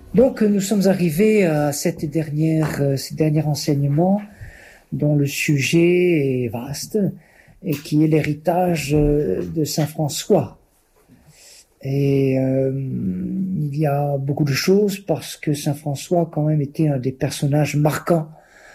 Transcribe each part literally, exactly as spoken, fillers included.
Donc, nous sommes arrivés à cette dernière, euh, ce dernier enseignement dont le sujet est vaste et qui est l'héritage euh, de Saint François. Et euh, il y a beaucoup de choses parce que Saint François quand même était un des personnages marquants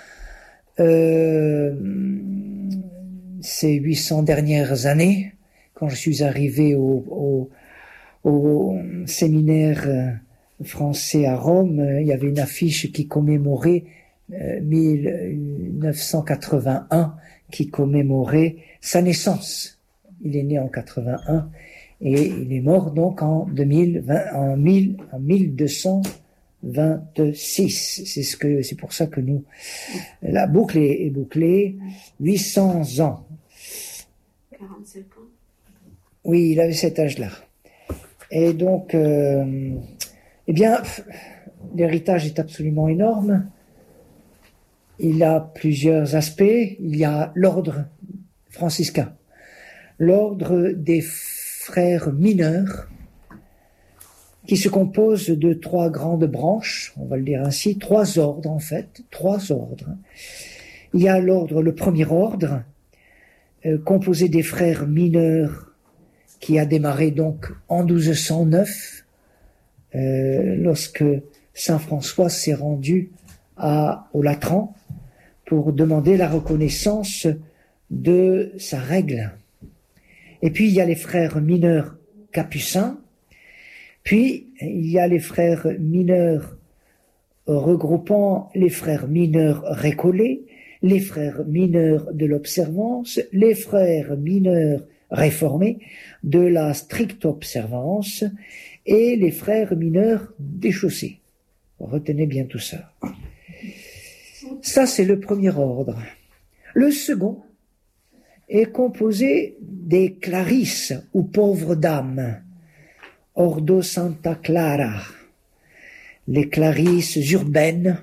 euh, ces huit cents dernières années. Quand je suis arrivé au, au, au séminaire français à Rome, il y avait une affiche qui commémorait euh, mille neuf cent quatre-vingt-un, qui commémorait sa naissance. Il est né en quatre-vingt-un et il est mort donc en deux mille vingt, en, mille, en mille deux cent vingt-six. C'est ce que, c'est pour ça que nous, la boucle est, est bouclée. huit cents ans. quarante-sept ans. Oui, il avait cet âge-là. Et donc, euh, eh bien, l'héritage est absolument énorme. Il a plusieurs aspects. Il y a l'ordre franciscain, l'ordre des frères mineurs, qui se compose de trois grandes branches, on va le dire ainsi, trois ordres en fait, trois ordres. Il y a l'ordre, le premier ordre, euh, composé des frères mineurs, qui a démarré donc en douze cent neuf, euh, lorsque Saint François s'est rendu à, au Latran pour demander la reconnaissance de sa règle. Et puis il y a les frères mineurs capucins, puis il y a les frères mineurs regroupant les frères mineurs récollets, les frères mineurs de l'observance, les frères mineurs réformés de la stricte observance et les frères mineurs déchaussés. Retenez bien tout ça. Ça, c'est le premier ordre. Le second est composé des clarisses ou pauvres dames, Ordo Santa Clara, les clarisses urbaines,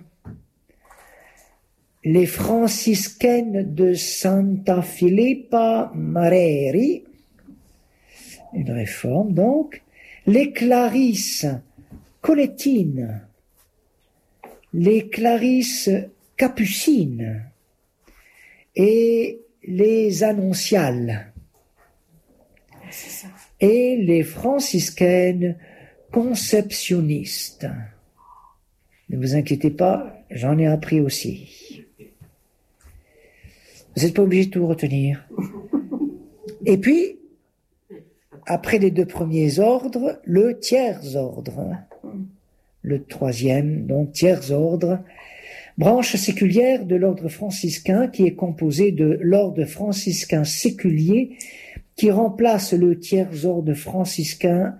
les franciscaines de Santa Filippa Mareri, une réforme donc, les clarisses colettines, les clarisses capucines et les annonciales et les franciscaines conceptionnistes. Ne vous inquiétez pas, j'en ai appris aussi. Vous n'êtes pas obligé de tout retenir. Et puis, après les deux premiers ordres, le tiers ordre. Le troisième, donc tiers ordre, branche séculière de l'ordre franciscain qui est composé de l'ordre franciscain séculier qui remplace le tiers ordre franciscain